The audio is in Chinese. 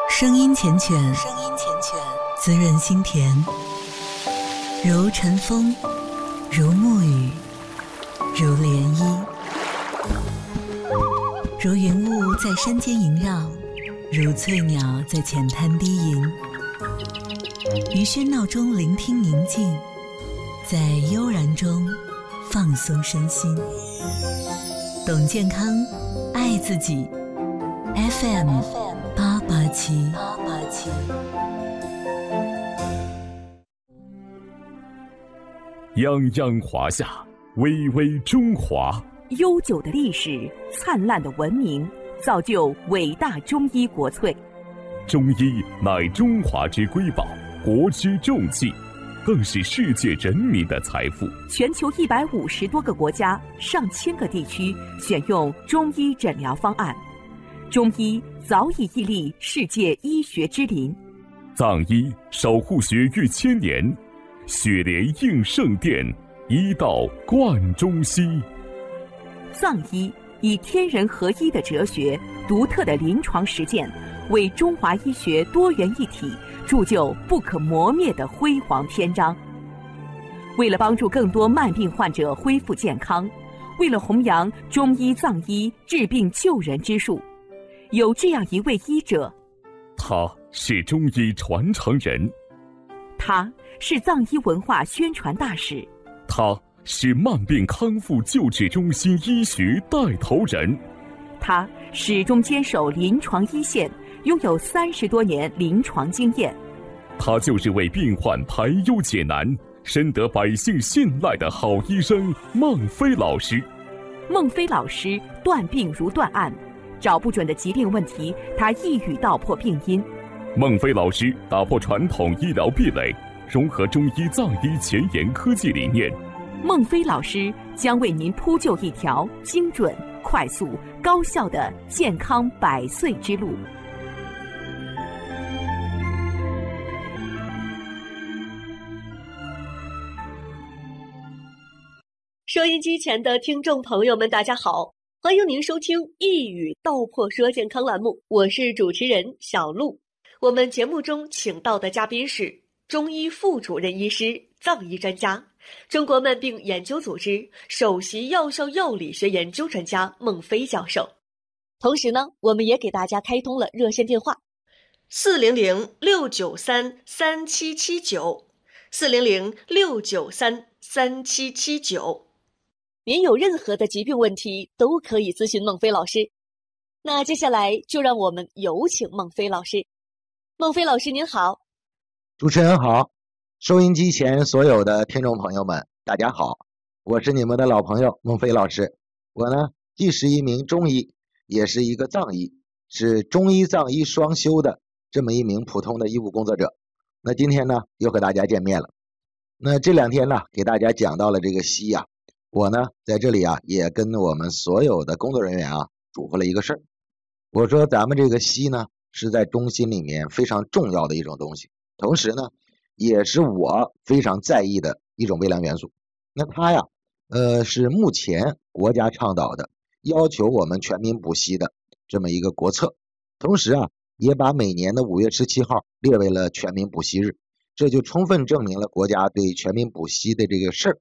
声音缱绻，滋润心田，如晨风，如沐雨，如涟漪，如云雾在山间萦绕，如翠鸟在浅滩低吟。于喧闹中聆听宁静，在悠然中放松身心。懂健康，爱自己。FM 887。 泱泱华夏，巍巍中华。 悠久的历史，灿烂的文明，造就伟大中医国粹。 中医乃中华之瑰宝，国之重器，更是世界人民的财富。 全球150多个国家、上千个地区选用中医诊疗方案，中医早已屹立世界医学之林。 藏医守护血域千年，血莲应圣殿，医道贯中西。 藏医以天人合一的哲学、独特的临床实践，为中华医学多元一体铸就不可磨灭的辉煌篇章。为了帮助更多慢病患者恢复健康，为了弘扬中医藏医治病救人之术，有这样一位医者， 他是中医传承人， 他是藏医文化宣传大使， 他是慢病康复救治中心医学带头人， 他始终坚守临床一线，拥有30多年临床经验。 他就是为病患排忧解难，深得百姓信赖的好医生孟非老师。 孟非老师断病如断案，找不准的疾病问题，他一语道破病因。 孟非老师打破传统医疗壁垒，融合中医藏医前沿科技理念。 孟非老师将为您铺就一条精准、快速、高效的健康100岁之路。 收音机前的听众朋友们，大家好，欢迎您收听一语道破说健康栏目，我是主持人小璐。我们节目中请到的嘉宾是中医副主任医师、藏医专家、中国慢病研究组织首席药效药理学研究专家孟非教授。同时呢，我们也给大家开通了热线电话400-693-3779，400-693-3779。您有任何的疾病问题都可以咨询孟非老师。那接下来就让我们有请孟非老师。孟非老师您好。 主持人好，收音机前所有的听众朋友们大家好，我是你们的老朋友孟非老师。我呢既是一名中医，也是一个藏医，是中医藏医双修的这么一名普通的医务工作者。那今天呢又和大家见面了。那这2天呢给大家讲到了这个西啊，我呢在这里啊也跟我们所有的工作人员啊嘱咐了一个事儿。我说咱们这个硒呢是在中心里面非常重要的一种东西，同时呢也是我非常在意的一种微量元素。那它呀是目前国家倡导的要求我们全民补硒的这么一个国策，同时啊也把每年的5月17号列为了全民补硒日。这就充分证明了国家对全民补硒的这个事儿